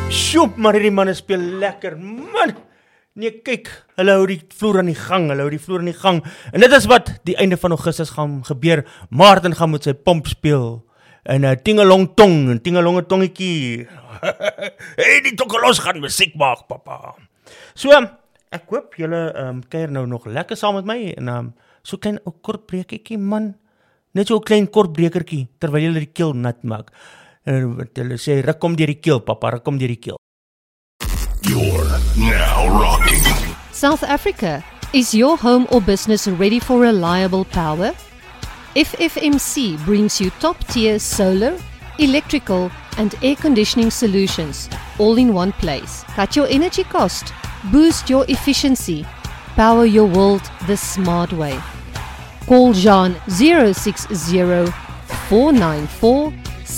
Sjoep, maar hierdie manne speel lekker, man. Nee, kyk, hulle hou die vloer aan die gang, En dit is wat die einde van Augustus gaan gebeur. Maarten gaan met sy pomp speel. En tingelong tong, en tingelonge tongetjie. Hey, die tokkelos gaan musiek maak, papa. So, ek hoop julle kuier nou nog lekker saam met my. En so klein kort breekertjie, man. Net so 'n klein kort breekertjie, terwyl julle die keel nat maak. En hulle sê, ruk kom deur die keel, papa, ruk kom deur die keel. You're now rocking. South Africa, is your home or business ready for reliable power? FFMC brings you top-tier solar, electrical and air conditioning solutions, all in one place. Cut your energy cost, boost your efficiency, power your world the smart way. Call Jean 060 494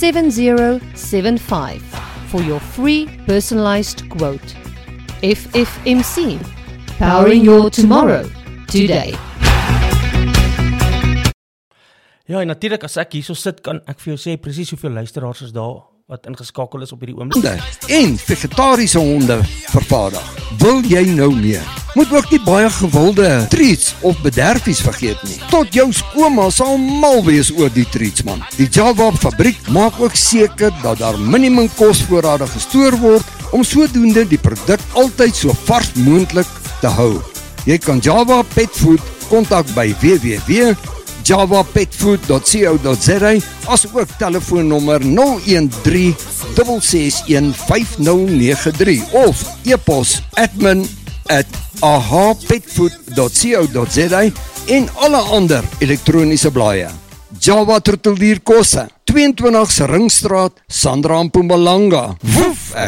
7075 for your free personalized quote. FFMC, powering your tomorrow, today. Ja, en natuurlik as ek hierso sit, kan ek vir jou sê presies hoeveel luisteraars is daar wat ingeskakel is op hierdie oomblik. En vegetariese honde vervaardig. Wil jy nou meer? Moet ook nie baie gewilde treats of bederfies vergeet nie. Tot jou skoonma sal mal wees oor die treats, man. Die Java fabriek maak ook seker dat daar minimum kosvoorrade gestoor word om sodoende die produk altyd so vars moontlik te hou. Jy kan Java Pet Food kontak by www.javapetfood.co.za as ook telefoonnommer 013 661 5093 of e-pos admin@ahapetfood.co.za en alle ander elektroniese blaaie. Java Troeteldier Kosse, 22 Ringstraat, Sandra en Mpumalanga. Woef, ek